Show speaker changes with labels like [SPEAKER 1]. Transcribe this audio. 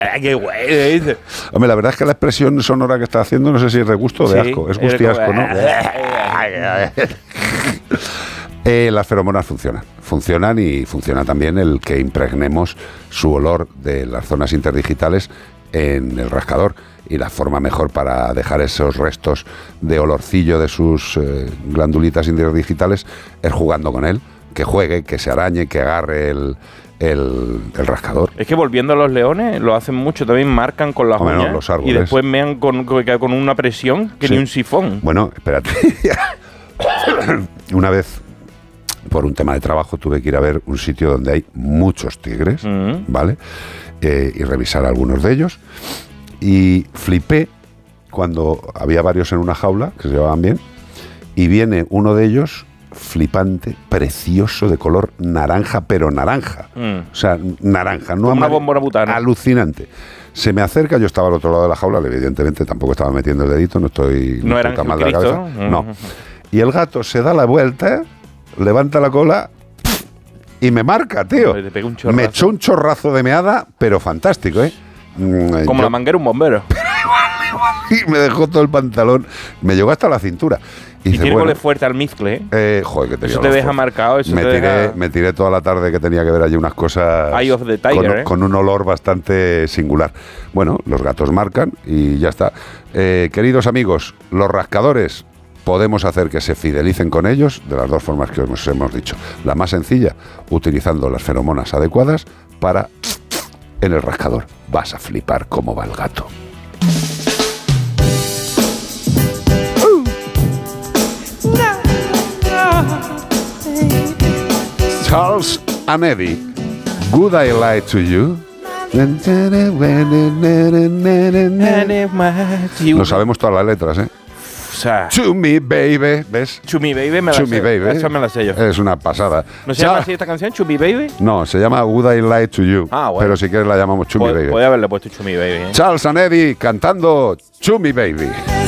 [SPEAKER 1] ¡Qué güey!
[SPEAKER 2] Hombre, la verdad es que la expresión sonora que está haciendo no sé si es de gusto o de asco. Es gustiasco, ¿no? Las feromonas funcionan y funciona también el que impregnemos su olor de las zonas interdigitales en el rascador, y la forma mejor para dejar esos restos de olorcillo de sus glandulitas interdigitales es jugando con él, que juegue, que se arañe, que agarre el rascador.
[SPEAKER 1] Es que volviendo a los leones, lo hacen mucho, también marcan con las uñas,
[SPEAKER 2] no, los árboles.
[SPEAKER 1] y después mean con una presión que ni un sifón.
[SPEAKER 2] Bueno, espérate. Una vez, por un tema de trabajo, tuve que ir a ver un sitio donde hay muchos tigres, ¿vale? Y revisar algunos de ellos. Y flipé cuando había varios en una jaula que se llevaban bien, y viene uno de ellos flipante, precioso, de color naranja, pero naranja. O sea, naranja, no
[SPEAKER 1] una bombona butana.
[SPEAKER 2] Alucinante. Se me acerca, yo estaba al otro lado de la jaula, evidentemente tampoco estaba metiendo el dedito, no estoy tan mal de la cabeza. No. Y el gato se da la vuelta, levanta la cola y me marca, tío. Me echó un chorrazo de meada, pero fantástico, ¿eh?
[SPEAKER 1] Como la manguera un bombero.
[SPEAKER 2] Y me dejó todo el pantalón, me llegó hasta la cintura.
[SPEAKER 1] Y tiene goles fuerte al mizcle,
[SPEAKER 2] joder, que tenía.
[SPEAKER 1] Eso te deja marcado.
[SPEAKER 2] Me tiré toda la tarde que tenía que ver allí unas cosas.
[SPEAKER 1] Eye of the Tiger,
[SPEAKER 2] con un olor bastante singular. Bueno, los gatos marcan y ya está. Queridos amigos, los rascadores, podemos hacer que se fidelicen con ellos de las dos formas que os hemos dicho. La más sencilla, utilizando las feromonas adecuadas para en el rascador. Vas a flipar cómo va el gato. Charles and Eddie, Would I Lie to You? No sabemos todas las letras, ¿eh?
[SPEAKER 1] O sea,
[SPEAKER 2] To Me Baby, ¿ves?
[SPEAKER 1] To Me Baby me la sé.
[SPEAKER 2] Baby.
[SPEAKER 1] Esa me la sé yo.
[SPEAKER 2] Es una pasada.
[SPEAKER 1] ¿No se llama así esta canción, To Me Baby?
[SPEAKER 2] No, se llama Would I Lie to You.
[SPEAKER 1] Ah, bueno.
[SPEAKER 2] Pero si quieres la llamamos To Me Baby.
[SPEAKER 1] Puede haberle puesto To Me Baby, ¿eh?
[SPEAKER 2] Charles and Eddie cantando To Me Baby.